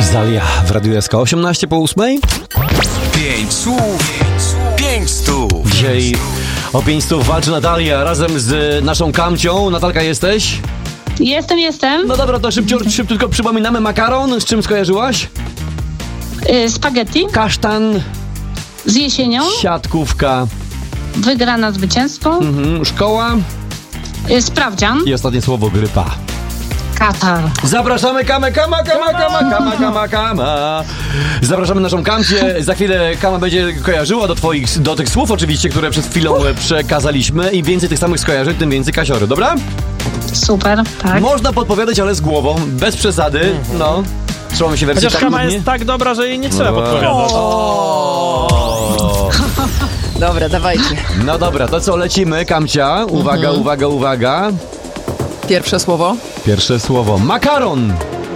Rosalia w Radiu SK 18:08. 5 słów, 5 stów. Dzisiaj o 5 stów walczy Natalia razem z naszą Kamcią. Natalka, jesteś? Jestem. No dobra, to szybciutko przypominamy. Makaron, z czym skojarzyłaś? Spaghetti Kasztan, z jesienią, siatkówka, wygrana zwycięstwo, szkoła sprawdzian, i ostatnie słowo grypa. Katar. Zapraszamy Kama. Zapraszamy naszą Kamcię. Za chwilę Kama będzie kojarzyła do tych słów oczywiście, które przed chwilą przekazaliśmy. Im więcej tych samych skojarzeń, tym więcej kasiory, dobra? Super, tak. Można podpowiadać, ale z głową, bez przesady. No, trzymamy się wersji. Chociaż Kama jest tak dobra, że jej nie trzeba podpowiadać. Dobra, dawajcie. No dobra, to co, lecimy, Kamcia? Uwaga. Pierwsze słowo. Pierwsze słowo. Makaron.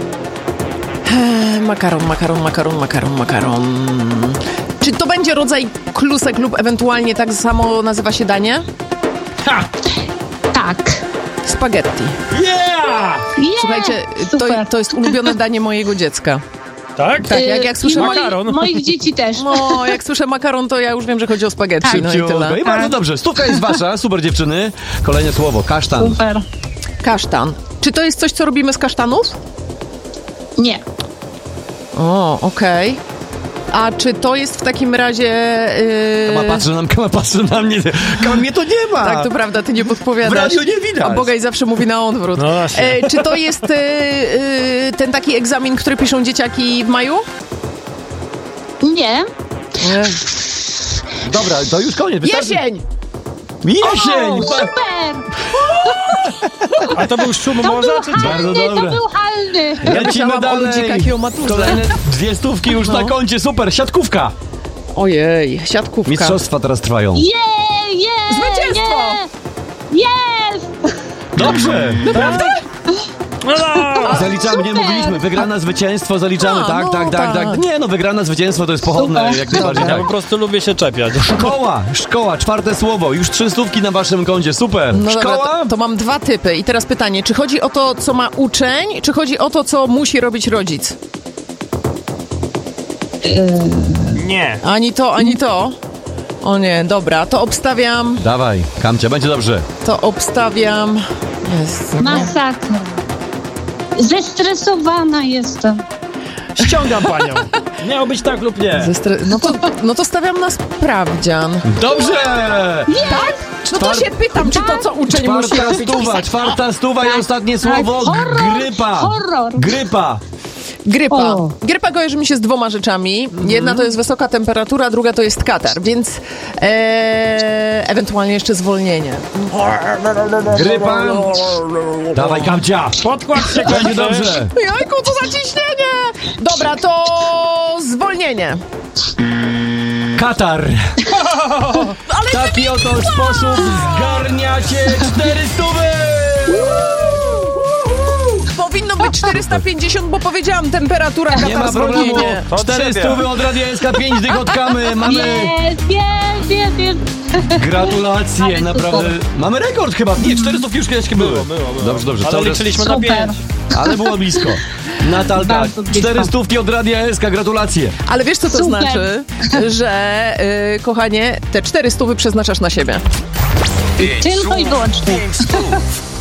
Makaron. Czy to będzie rodzaj klusek lub ewentualnie tak samo nazywa się danie? Tak. Spaghetti. Yeah! Słuchajcie, to jest ulubione danie mojego dziecka. Tak? Tak, jak słyszę makaron. Moich dzieci też. No, jak słyszę makaron, to ja już wiem, że chodzi o spaghetti. Tak. No i tyle. I bardzo dobrze. Stówka jest wasza. Super, dziewczyny. Kolejne słowo. Kasztan. Super. Kasztan. Czy to jest coś, co robimy z kasztanów? Nie. O, okej. A czy to jest w takim razie... Kama patrzy na mnie. Kama, mnie to nie ma. Tak, to prawda, ty nie W podpowiadasz. radiu nie widać. A Bogaj zawsze mówi na odwrót. No właśnie. Czy to jest ten taki egzamin, który piszą dzieciaki w maju? Nie. Dobra, to już koniec. Wystarczy. Jesień! Jesień! Super. A to był szum morza, czy co? Bardzo To dobre. był halny. Lecimy myślałam o dalej. ludzikach i o maturze. Kolejne 2 stówki już na koncie. Super. Siatkówka. Ojej, siatkówka. Mistrzostwa teraz trwają. Zwycięstwo! Jest! Dobrze. Naprawdę? Zaliczamy, nie mówiliśmy. Wygrana zwycięstwo, zaliczamy. A, Tak, no tak. tak. Nie no, wygrana zwycięstwo to jest pochodne. Jak najbardziej Ja tak. po prostu lubię się czepiać. Szkoła, 4 słowo. Już 3 stówki na waszym koncie. Super. No dobra, Szkoła? to mam 2 typy. I teraz pytanie, czy chodzi o to, co ma uczeń, czy chodzi o to, co musi robić rodzic? Nie. Ani to, ani to. O nie, dobra, to obstawiam. Dawaj, Kamcia, będzie dobrze. Jest. Masakra. Zestresowana jestem. Ściągam panią. Miało być tak lub nie. No to stawiam na sprawdzian. Dobrze! Tak? No to się pytam, czy to, co uczeń musi robić. Czwarta stuwa i ostatnie słowo. Grypa. Horror. Grypa. O. Grypa kojarzy mi się z 2 rzeczami. Jedna to jest wysoka temperatura, druga to jest katar, więc ewentualnie jeszcze zwolnienie. Grypa. Dawaj, Kamcia. Podkład się Będzie kończy. dobrze. Jajku, co za ciśnienie! Dobra, to zwolnienie. Katar. Ale Taki oto sposób zgarniacie 400. powinno być 450, bo powiedziałam temperatura, katar, Nie ma problemu. zwolnienie. 400 od Radia SK, 5 dych od Kamy. Mamy Jest. gratulacje, naprawdę. Mamy rekord chyba. Nie, 400 już kiedyś były. Było. Dobrze. Ale Cały czas- liczyliśmy na 5. Ale było blisko. Natalka, Bardzo blisko. 400 od Radia SK, gratulacje. Ale wiesz, co to Super. znaczy? Że, kochanie, te 400 przeznaczasz na siebie. Tylko i wyłącznie. 5 stów.